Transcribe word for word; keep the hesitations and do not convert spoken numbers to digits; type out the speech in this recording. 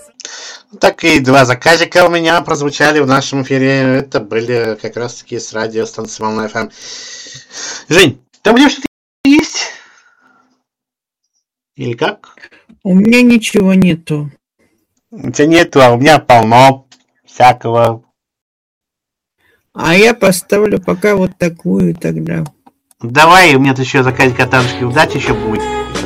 Так и два заказика у меня прозвучали в нашем эфире. Это были как раз таки с радиостанции Волна эф эм. Жень, там у тебя что-то есть? Или как? У меня ничего нету. У тебя нету, а у меня полно всякого. А я поставлю пока вот такую тогда. Давай, у меня тут еще заказик от Анушки удачи еще будет.